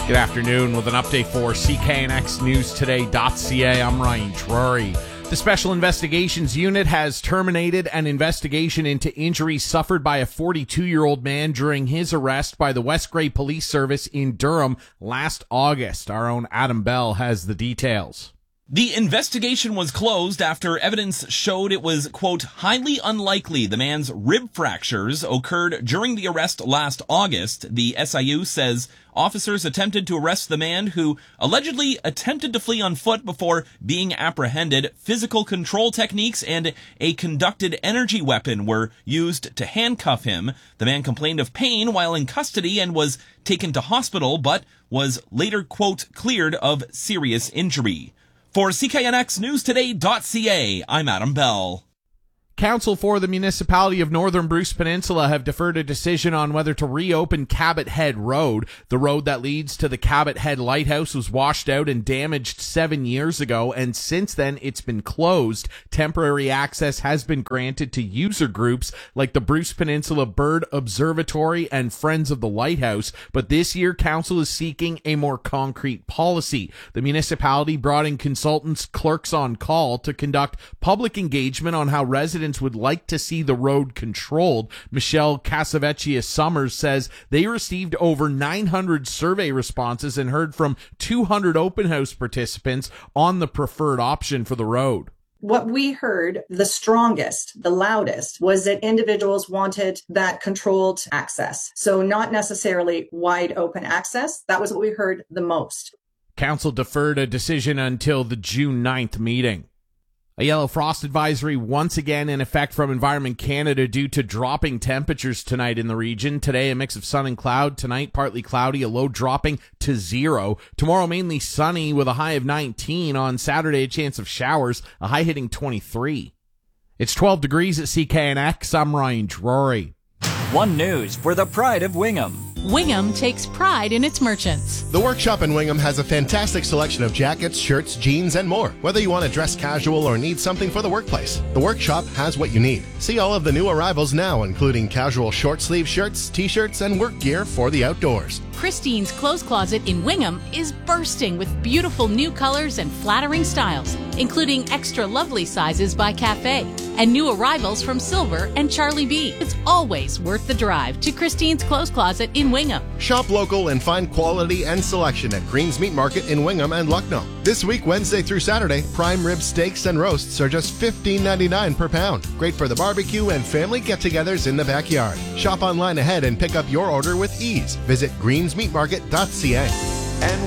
Good afternoon with an update for CKNXNewsToday.ca. I'm Ryan Drury. The Special Investigations Unit has terminated an investigation into injuries suffered by a 42-year-old man during his arrest by the West Grey Police Service in Durham last August. Our own Adam Bell has the details. The investigation was closed after evidence showed it was, quote, highly unlikely the man's rib fractures occurred during the arrest last August. The SIU says officers attempted to arrest the man who allegedly attempted to flee on foot before being apprehended. Physical control techniques and a conducted energy weapon were used to handcuff him. The man complained of pain while in custody and was taken to hospital, but was later, quote, cleared of serious injury. For CKNXNewsToday.ca, I'm Adam Bell. Council for the Municipality of Northern Bruce Peninsula have deferred a decision on whether to reopen Cabot Head Road. The road that leads to the Cabot Head Lighthouse was washed out and damaged 7 years ago, and since then it's been closed. Temporary access has been granted to user groups like the Bruce Peninsula Bird Observatory and Friends of the Lighthouse, but this year Council is seeking a more concrete policy. The municipality brought in consultants Clerks on Call to conduct public engagement on how residents would like to see the road controlled. Michelle Casavecchia Summers says they received over 900 survey responses and heard from 200 open house participants on the preferred option for the road. What we heard the strongest, the loudest, was that individuals wanted that controlled access. So not necessarily wide open access. That was what we heard the most. Council deferred a decision until the June 9th meeting. A yellow frost advisory once again in effect from Environment Canada due to dropping temperatures tonight in the region. Today, a mix of sun and cloud. Tonight, partly cloudy, a low dropping to 0. Tomorrow, mainly sunny with a high of 19. On Saturday, a chance of showers, a high hitting 23. It's 12 degrees at CKNX. I'm Ryan Drury. One News for the pride of Wingham. Wingham takes pride in its merchants. The Workshop in Wingham has a fantastic selection of jackets, shirts, jeans, and more. Whether you want to dress casual or need something for the workplace, the Workshop has what you need. See all of the new arrivals now, including casual short-sleeve shirts, t-shirts, and work gear for the outdoors. Christine's Clothes Closet in Wingham is bursting with beautiful new colors and flattering styles, including extra lovely sizes by Cafe and new arrivals from Silver and Charlie B. It's always worth the drive to Christine's Clothes Closet in Wingham. Shop local and find quality and selection at Green's Meat Market in Wingham and Lucknow. This week, Wednesday through Saturday, prime rib steaks and roasts are just $15.99 per pound. Great for the barbecue and family get-togethers in the backyard. Shop online ahead and pick up your order with ease. Visit greensmeatmarket.ca.